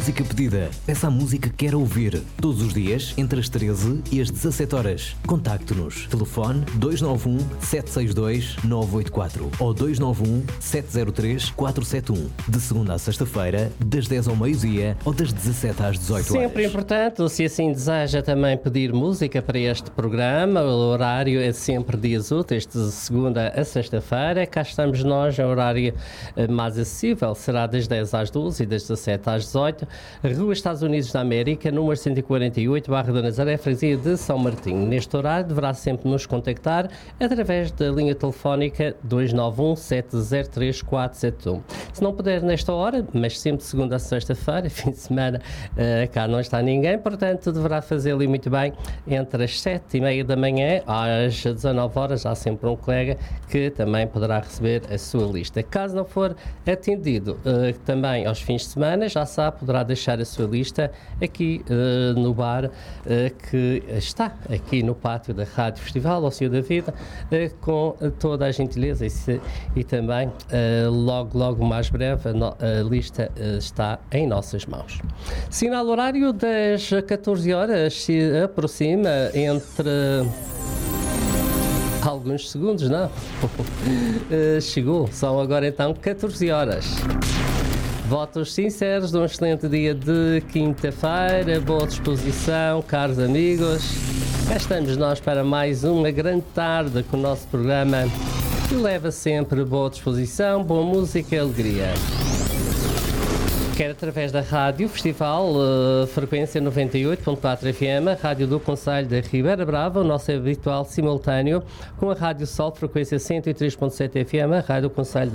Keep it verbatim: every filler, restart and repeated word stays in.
música pedida. Peça a música que quer ouvir. Todos os dias, entre as treze e as dezassete horas. Contacte-nos. Telefone dois nove um, sete seis dois, nove oito quatro ou dois nove um, sete zero três, quatro sete um. De segunda a sexta-feira, das dez ao meio-dia ou das dezassete às dezoito horas. Sempre importante, se assim deseja também pedir música para este programa, o horário é sempre dias úteis, de segunda a sexta-feira. Cá estamos nós, a horário mais acessível, será das dez às doze e das dezassete às dezoito. Rua Estados Unidos da América, número cento e quarenta e oito, Barra da Nazaré, Freguesia de São Martinho. Neste horário deverá sempre nos contactar através da linha telefónica dois nove um, sete zero três, quatro sete um. Se não puder nesta hora, mas sempre de segunda a sexta-feira, fim de semana, uh, cá não está ninguém, portanto deverá fazer ali muito bem entre as sete e meia da manhã às dezanove horas. Há sempre um colega que também poderá receber a sua lista. Caso não for atendido uh, também aos fins de semana, já sabe, poderá deixar a sua lista aqui uh, no bar uh, que está aqui no pátio da Rádio Festival, ao Senhor da Vida, uh, com toda a gentileza e, se, e também uh, logo, logo mais breve a, no, a lista uh, está em nossas mãos. Sinal horário das catorze horas se aproxima entre alguns segundos, não? uh, chegou, são agora então catorze horas. Votos sinceros de um excelente dia de quinta-feira, boa disposição, caros amigos. Cá estamos nós para mais uma grande tarde com o nosso programa que leva sempre boa disposição, boa música e alegria. Quer através da Rádio Festival, uh, frequência noventa e oito ponto quatro F M, a Rádio do Concelho da Ribeira Brava, o nosso habitual simultâneo, com a Rádio Sol, frequência cento e três ponto sete F M, a Rádio do Concelho